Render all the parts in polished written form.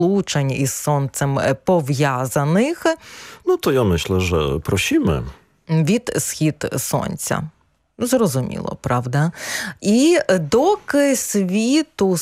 влучень із сонцем пов'язаних. No to ja myślę, że prosimy. Від схід сонця. Зрозуміло, правда? І доки світу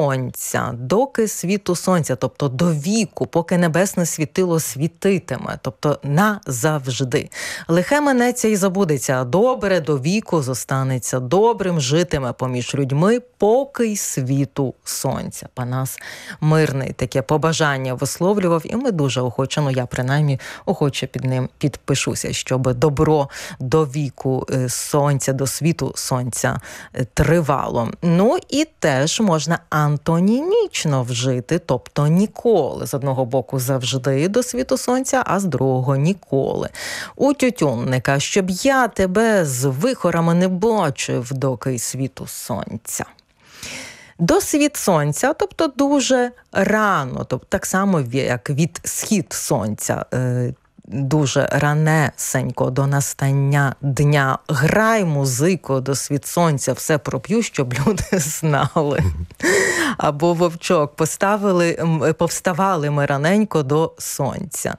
сонця, тобто до віку, поки небесне світило світитиме, тобто назавжди. Лихе минеться і забудеться, а добре до віку зостанеться добрим, житиме поміж людьми, поки й світу сонця. Панас Мирний таке побажання висловлював, і ми дуже охоче, я принаймні охоче під ним підпишуся, щоб добро до віку сонця, до світу сонця тривало. І теж можна антонімічно вжити, тобто ніколи. З одного боку завжди до світу сонця, а з другого ніколи. У Тютюнника, щоб я тебе з вихорами не бачив, доки й світу сонця. До світ сонця, тобто дуже рано, тобто так само, як від схід сонця, дуже ранесенько до настання дня. Грай, музико, до світ сонця, все проп'ю, щоб люди знали. Або вовчок, повставали ми раненько до сонця.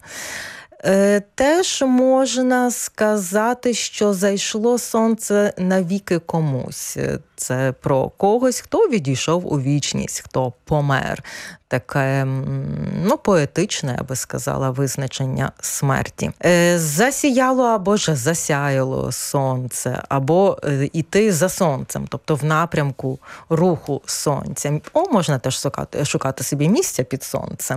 Теж можна сказати, що зайшло сонце навіки комусь. Це про когось, хто відійшов у вічність, хто помер. Таке, поетичне, я би сказала, визначення смерті. Засіяло або ж засяяло сонце, або іти за сонцем, тобто в напрямку руху сонця. Можна теж шукати собі місця під сонцем.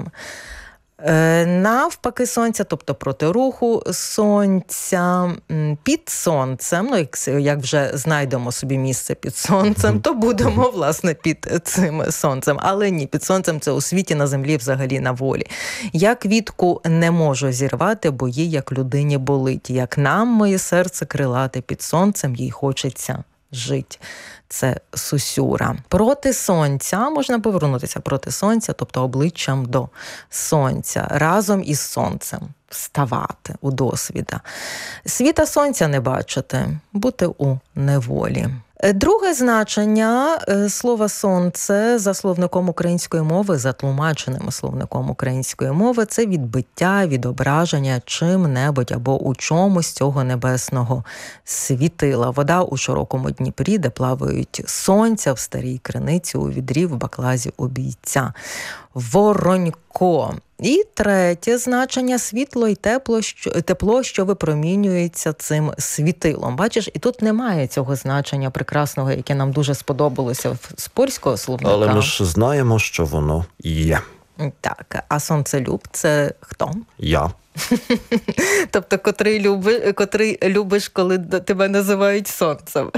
Навпаки сонця, тобто проти руху сонця, під сонцем, як вже знайдемо собі місце під сонцем, то будемо, власне, під цим сонцем. Але ні, під сонцем це у світі, на землі, взагалі на волі. Я квітку не можу зірвати, бо їй, як людині, болить. Як нам, моє серце крилате, під сонцем їй хочеться жить. Це Сусюра. Проти сонця, можна повернутися проти сонця, тобто обличчям до сонця, разом із сонцем вставати у досвіда. Світа сонця не бачити, бути у неволі. Друге значення слова «сонце» за словником української мови, за тлумаченим словником української мови, це відбиття, відображення чим-небудь або у чомусь цього небесного світила. Вода у широкому Дніпрі, де плавають сонця, в старій криниці, у відрі, в баклазі у бійця. Воронько. І третє значення – світло і тепло, що випромінюється цим світилом. Бачиш, і тут немає цього значення прекрасного, яке нам дуже сподобалося з польського словника. Але ми ж знаємо, що воно є. Так, а сонцелюб – це хто? Я. Тобто, котрий любиш, коли тебе називають сонцем.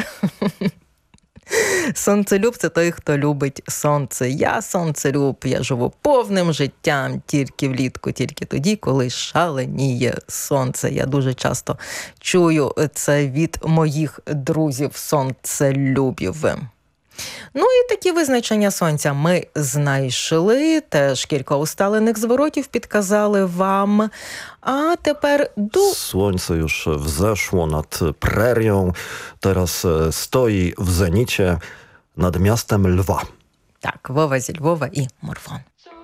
Сонцелюб – це той, хто любить сонце. Я сонцелюб, я живу повним життям, тільки влітку, тільки тоді, коли шаленіє сонце. Я дуже часто чую це від моїх друзів сонцелюбів. І такі визначення сонця ми знайшли, теж кілька усталених зворотів підказали вам. A тепер Słońce już wzeszło nad prerią, teraz stoi w zenicie nad miastem Lwa. Tak, Wowa zі Lwowa і Морфон.